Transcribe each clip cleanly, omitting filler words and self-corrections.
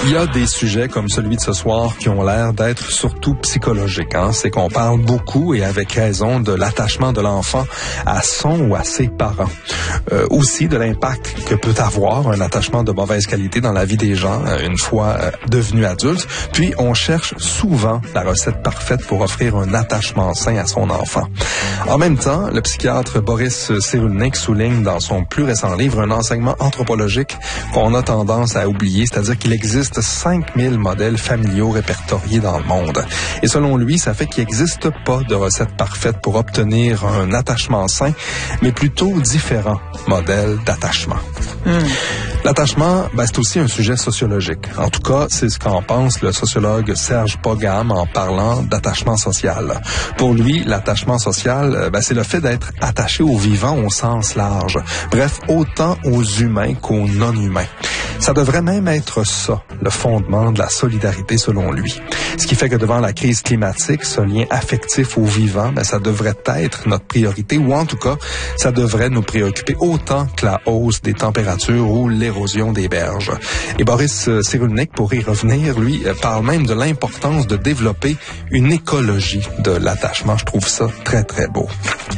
Il y a des sujets comme celui de ce soir qui ont l'air d'être surtout psychologiques. C'est qu'on parle beaucoup et avec raison de l'attachement de l'enfant à son ou à ses parents. Aussi de l'impact que peut avoir un attachement de mauvaise qualité dans la vie des gens une fois devenus adultes. Puis on cherche souvent la recette parfaite pour offrir un attachement sain à son enfant. En même temps, le psychiatre Boris Cyrulnik souligne dans son plus récent livre un enseignement anthropologique qu'on a tendance à oublier, c'est-à-dire qu'il existe 5000 modèles familiaux répertoriés dans le monde. Et selon lui, ça fait qu'il n'existe pas de recette parfaite pour obtenir un attachement sain, mais plutôt différents modèles d'attachement. L'attachement, c'est aussi un sujet sociologique. En tout cas, c'est ce qu'en pense le sociologue Serge Pogam en parlant d'attachement social. Pour lui, l'attachement social, c'est le fait d'être attaché aux vivants au sens large. Bref, autant aux humains qu'aux non-humains. Ça devrait même être ça, le fondement de la solidarité selon lui. Ce qui fait que devant la crise climatique, ce lien affectif aux vivants, ça devrait être notre priorité, ou en tout cas, ça devrait nous préoccuper autant que la hausse des températures ou l'érosion des berges. Et Boris Cyrulnik, pour y revenir, lui, parle même de l'importance de développer une écologie de l'attachement. Je trouve ça très, très beau.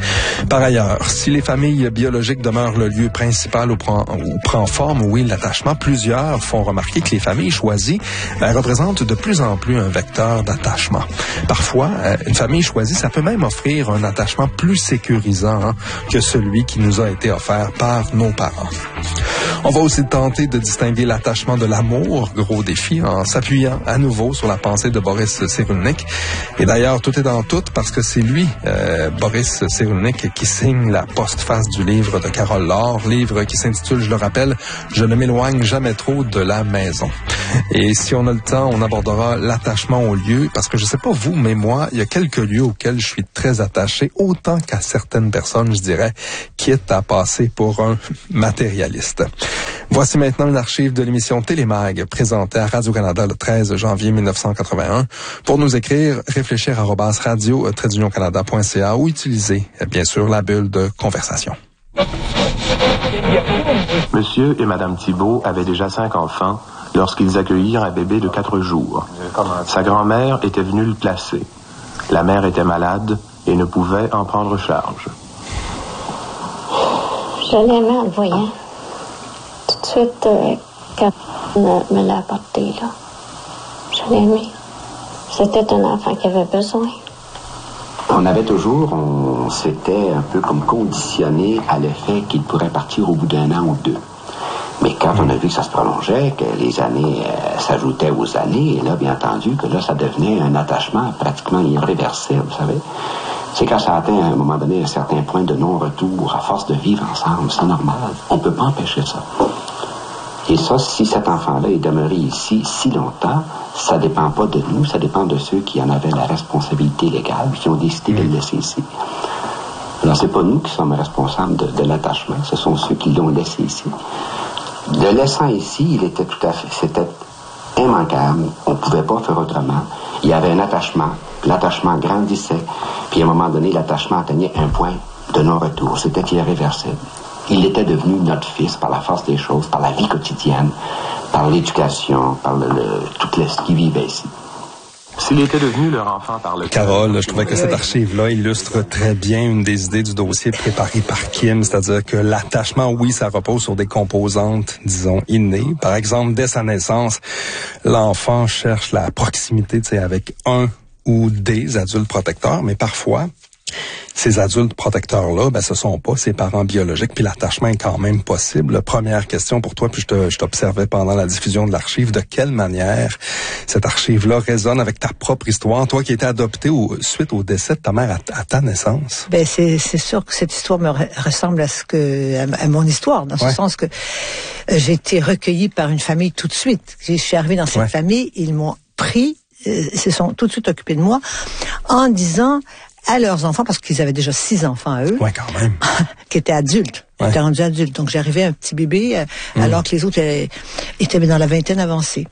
Par ailleurs, si les familles biologiques demeurent le lieu principal où prend forme, oui, l'attachement, plusieurs font remarquer que les familles choisies représentent de plus en plus un vecteur d'attachement. Parfois, une famille choisie, ça peut même offrir un attachement plus sécurisant que celui qui nous a été offert par nos parents. On va aussi tenter de distinguer l'attachement de l'amour, gros défi, en s'appuyant à nouveau sur la pensée de Boris Cyrulnik. Et d'ailleurs, tout est dans tout parce que c'est lui, Boris Cyrulnik, qui signe la postface du livre de Carole Laure, livre qui s'intitule, je le rappelle, « Je ne m'éloigne jamais trop de la maison ». Et si on a le temps, on abordera l'attachement aux lieux, parce que je sais pas vous, mais moi, il y a quelques lieux auxquels je suis très attaché, autant qu'à certaines personnes, je dirais, quitte à passer pour un matérialiste. Voici maintenant une archive de l'émission Télémag, présentée à Radio-Canada le 13 janvier 1981. Pour nous écrire, réfléchir@radio-canada.ca ou utiliser, bien sûr, la bulle de conversation. Monsieur et Madame Thibault avaient déjà 5 enfants lorsqu'ils accueillirent un bébé de 4 jours. Sa grand-mère était venue le placer. La mère était malade et ne pouvait en prendre charge. Je l'aimais en le voyant. Tout de suite, quand me l'a apporté, là, je l'aimais. C'était un enfant qui avait besoin. On s'était un peu comme conditionné à l'effet qu'il pourrait partir au bout d'1 an ou 2. Mais quand on a vu que ça se prolongeait, que les années s'ajoutaient aux années, et là, bien entendu, que là, ça devenait un attachement pratiquement irréversible, vous savez. C'est quand ça atteint à un moment donné un certain point de non-retour, à force de vivre ensemble, c'est normal. On ne peut pas empêcher ça. Et ça, si cet enfant-là est demeuré ici si longtemps, ça ne dépend pas de nous, ça dépend de ceux qui en avaient la responsabilité légale, qui ont décidé de le laisser ici. Alors, c'est pas nous qui sommes responsables de l'attachement, ce sont ceux qui l'ont laissé ici. Le laissant ici, c'était immanquable, on ne pouvait pas faire autrement. Il y avait un attachement, l'attachement grandissait, puis à un moment donné, l'attachement atteignait un point de non-retour, c'était irréversible. Il était devenu notre fils par la force des choses, par la vie quotidienne, par l'éducation, par tout ce qui vivait ici. S'il était devenu leur enfant par le... Carole, je trouvais que cette archive-là illustre très bien une des idées du dossier préparé par Kim, c'est-à-dire que l'attachement, oui, ça repose sur des composantes, disons, innées. Par exemple, dès sa naissance, l'enfant cherche la proximité, avec un ou des adultes protecteurs, mais parfois, ces adultes protecteurs-là, ce sont pas ses parents biologiques, puis l'attachement est quand même possible. Première question pour toi, puis je t'observais pendant la diffusion de l'archive, de quelle manière cette archive-là résonne avec ta propre histoire, toi qui étais adopté suite au décès de ta mère à ta naissance? C'est sûr que cette histoire me ressemble à mon histoire, dans ce sens que j'ai été recueillie par une famille tout de suite. Je suis arrivée dans cette famille, ils m'ont pris, se sont tout de suite occupés de moi, en disant à leurs enfants, parce qu'ils avaient déjà 6 enfants à eux, quand même, qui étaient adultes, étaient rendus adultes. Donc j'arrivais un petit bébé, alors que les autres étaient dans la vingtaine avancée.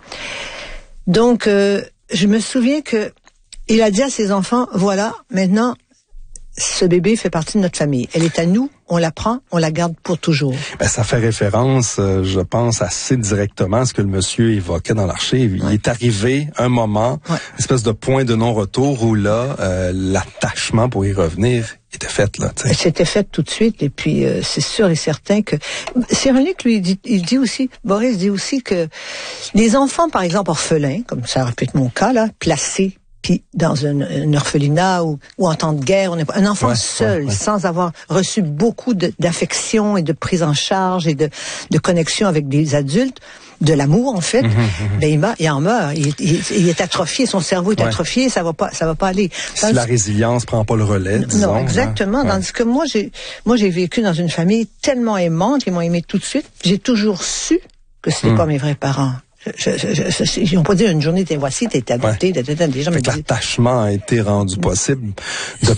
Donc je me souviens que il a dit à ses enfants, voilà, maintenant ce bébé fait partie de notre famille. Elle est à nous, on la prend, on la garde pour toujours. Ben, ça fait référence, je pense, assez directement à ce que le monsieur évoquait dans l'archive. Il est arrivé un moment, une espèce de point de non-retour où là, l'attachement pour y revenir était fait, là. T'sais. C'était fait tout de suite, et puis c'est sûr et certain que Cyrulnik, lui, il dit aussi, Boris dit aussi que les enfants, par exemple, orphelins, comme ça aurait pu être mon cas, là, placés puis dans un orphelinat ou en temps de guerre, un enfant seul, sans avoir reçu beaucoup d'affection et de prise en charge et de connexion avec des adultes, de l'amour en fait, ben il en meurt, il est atrophié, son cerveau est atrophié, ça va pas aller. Si la résilience prend pas le relais, disons. Non, exactement. Tandis que moi j'ai vécu dans une famille tellement aimante, ils m'ont aimé tout de suite. J'ai toujours su que c'était pas mes vrais parents. Ils n'ont pas dit une journée, voici, t'es adopté, des gens me disent. L'attachement a été rendu possible de